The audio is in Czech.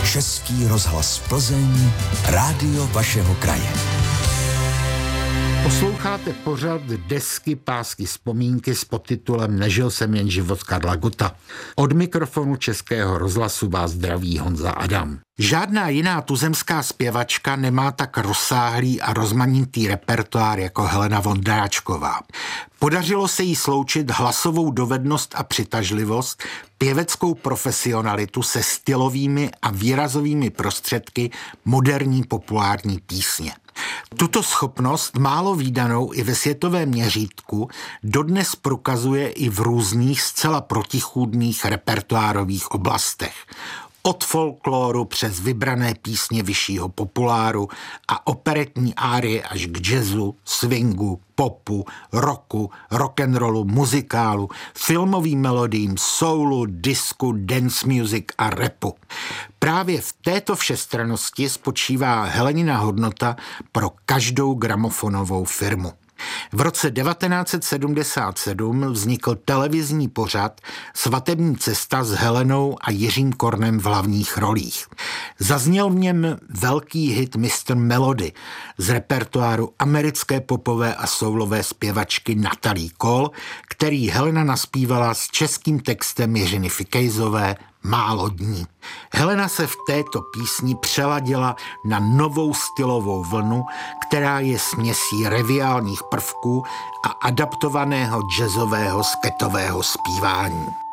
Český rozhlas Plzeň, rádio vašeho kraje. Posloucháte pořad Desky, pásky, vzpomínky s podtitulem Nežil jsem jen život Karla Gotta. Od mikrofonu Českého rozhlasu vás zdraví Honza Adam. Žádná jiná tuzemská zpěvačka nemá tak rozsáhlý a rozmanitý repertoár jako Helena Vondráčková. Podařilo se jí sloučit hlasovou dovednost a přitažlivost, pěveckou profesionalitu se stylovými a výrazovými prostředky moderní populární písně. Tuto schopnost, málo vídanou i ve světovém měřítku, dodnes prokazuje i v různých zcela protichůdných repertoárových oblastech. Od folkloru přes vybrané písně vyššího populáru a operetní árie až k jazzu, swingu, popu, rocku, rock'n'rollu, muzikálu, filmovým melodiím, soulu, disku, dance music a rapu. Právě v této všestrannosti spočívá Helenina hodnota pro každou gramofonovou firmu. V roce 1977 vznikl televizní pořad Svatební cesta s Helenou a Jiřím Kornem v hlavních rolích. Zazněl v něm velký hit Mr. Melody z repertoáru americké popové a soulové zpěvačky Natalie Cole, který Helena naspívala s českým textem Jiřiny Fikejzové Málo dní. Helena se v této písni přeladila na novou stylovou vlnu, která je směsí reviálních prvků a adaptovaného jazzového sketového zpívání.